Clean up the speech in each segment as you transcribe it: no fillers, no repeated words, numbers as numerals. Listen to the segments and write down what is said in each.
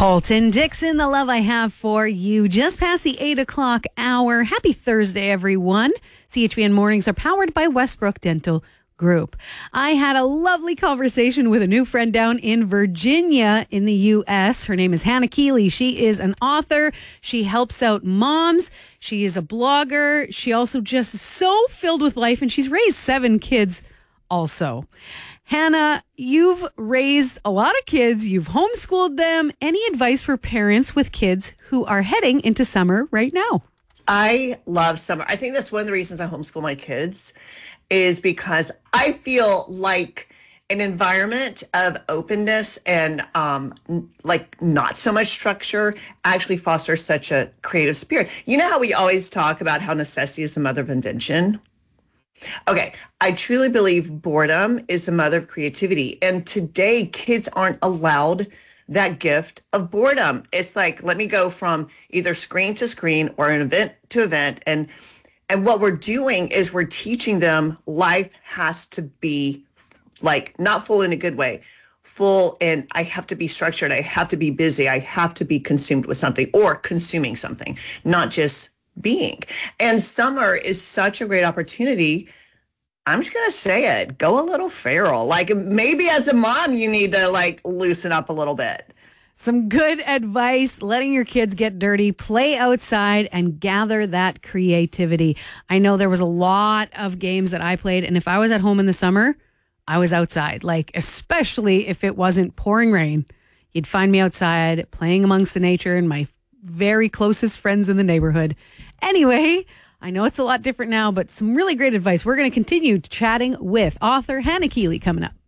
Colton Dixon, the love I have for you. Just past the 8 o'clock hour. Happy Thursday, everyone. CHVN Mornings are powered by Westbrook Dental Group. I had a lovely conversation with a new friend down in Virginia in the U.S. Her name is Hannah Keeley. She is an author. She helps out moms. She is a blogger. She also just is so filled with life, and she's raised 7 kids also. Hannah, you've raised a lot of kids. You've homeschooled them. Any advice for parents with kids who are heading into summer right now? I love summer. I think that's one of the reasons I homeschool my kids is because I feel like an environment of openness and like not so much structure actually fosters such a creative spirit. You know how we always talk about how necessity is the mother of invention? Okay, I truly believe boredom is the mother of creativity. And today, kids aren't allowed that gift of boredom. It's like, let me go from either screen to screen or an event to event. And what we're doing is we're teaching them life has to be like, not full in a good way, full in I have to be structured, I have to be busy, I have to be consumed with something or consuming something, not just being. And summer is such a great opportunity. I'm just going to say it. Go a little feral. Like maybe as a mom, you need to like loosen up a little bit. Some good advice, letting your kids get dirty, play outside, and gather that creativity. I know there was a lot of games that I played, and if I was at home in the summer, I was outside. Like, especially if it wasn't pouring rain, you'd find me outside playing amongst the nature and my very closest friends in the neighborhood. Anyway, I know it's a lot different now, but some really great advice. We're going to continue chatting with author Hannah Keeley coming up.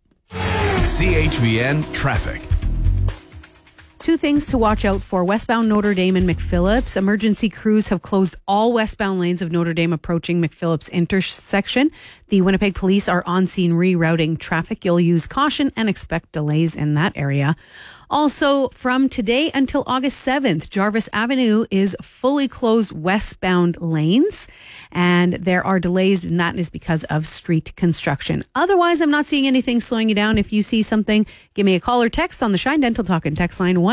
CHVN Traffic. 2 things to watch out for. Westbound Notre Dame and McPhillips. Emergency crews have closed all westbound lanes of Notre Dame approaching McPhillips intersection. The Winnipeg police are on scene rerouting traffic. You'll use caution and expect delays in that area. Also, from today until August 7th, Jarvis Avenue is fully closed westbound lanes, and there are delays, and that is because of street construction. Otherwise, I'm not seeing anything slowing you down. If you see something, give me a call or text on the Shine Dental Talk and text line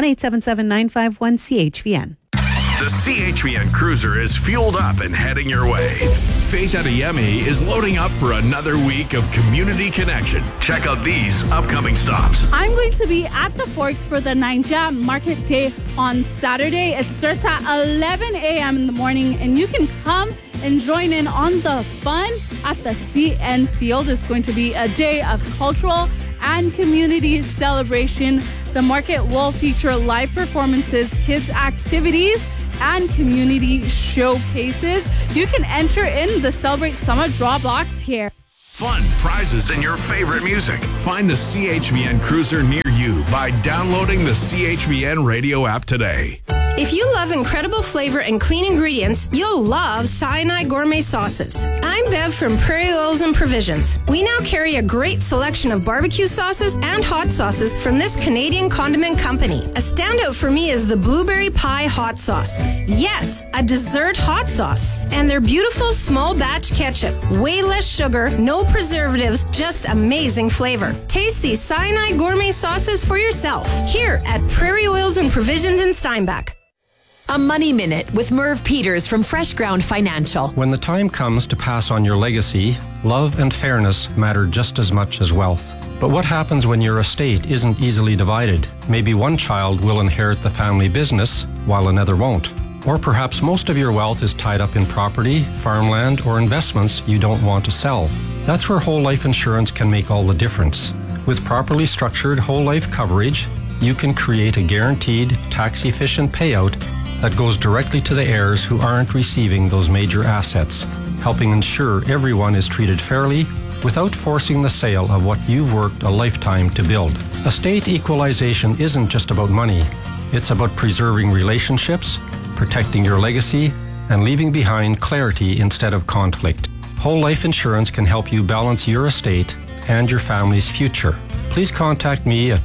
1-877-951-CHVN. The CHVN Cruiser is fueled up and heading your way. Faith Adeyemi is loading up for another week of community connection. Check out these upcoming stops. I'm going to be at the Forks for the Ninja Market Day on Saturday. It starts at 11 a.m. in the morning, and you can come and join in on the fun at the CN Field. It's going to be a day of cultural and community celebration. The market will feature live performances, kids' activities, and community showcases. You can enter in the Celebrate Summit draw box here. Fun, prizes, and your favorite music. Find the CHVN Cruiser near you by downloading the CHVN radio app today. If you love incredible flavor and clean ingredients, you'll love Sinai Gourmet Sauces. I'm Bev from Prairie Oils and Provisions. We now carry a great selection of barbecue sauces and hot sauces from this Canadian condiment company. A standout for me is the Blueberry Pie Hot Sauce. Yes, a dessert hot sauce. And their beautiful small batch ketchup. Way less sugar, no preservatives, just amazing flavor. Taste these Sinai Gourmet Sauces for yourself here at Prairie Oils and Provisions in Steinbach. A Money Minute with Merv Peters from Fresh Ground Financial. When the time comes to pass on your legacy, love and fairness matter just as much as wealth. But what happens when your estate isn't easily divided? Maybe one child will inherit the family business while another won't. Or perhaps most of your wealth is tied up in property, farmland, or investments you don't want to sell. That's where whole life insurance can make all the difference. With properly structured whole life coverage, you can create a guaranteed, tax-efficient payout that goes directly to the heirs who aren't receiving those major assets, helping ensure everyone is treated fairly without forcing the sale of what you've worked a lifetime to build. Estate equalization isn't just about money. It's about preserving relationships, protecting your legacy, and leaving behind clarity instead of conflict. Whole life insurance can help you balance your estate and your family's future. Please contact me at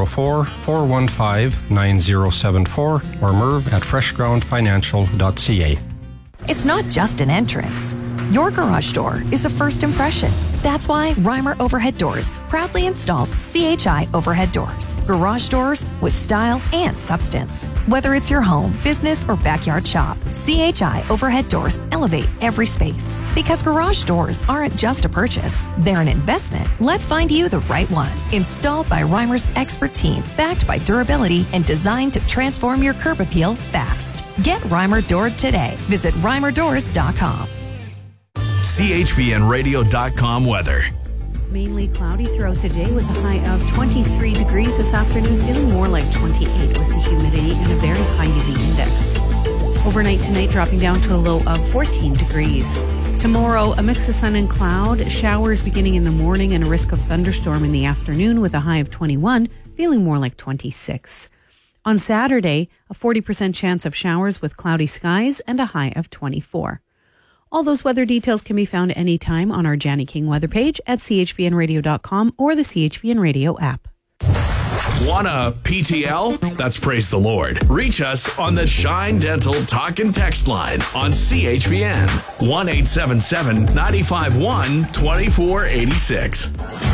204-415-9074 or Merv at freshgroundfinancial.ca. It's not just an entrance. Your garage door is a first impression. That's why Reimer Overhead Doors proudly installs CHI overhead doors. Garage doors with style and substance. Whether it's your home, business, or backyard shop, CHI overhead doors elevate every space. Because garage doors aren't just a purchase, they're an investment. Let's find you the right one. Installed by Reimer's expert team, backed by durability and designed to transform your curb appeal fast. Get Reimer Doored today. Visit reimerdoors.com. CHVNradio.com weather. Mainly cloudy throughout the day with a high of 23 degrees this afternoon, feeling more like 28 with the humidity and a very high UV index. Overnight tonight dropping down to a low of 14 degrees. Tomorrow, a mix of sun and cloud, showers beginning in the morning and a risk of thunderstorm in the afternoon with a high of 21, feeling more like 26. On Saturday, a 40% chance of showers with cloudy skies and a high of 24. All those weather details can be found anytime on our Janny King weather page at chvnradio.com or the CHVN Radio app. Want a PTL? That's praise the Lord. Reach us on the Shine Dental Talk and Text line on CHVN 1-877-951-2486.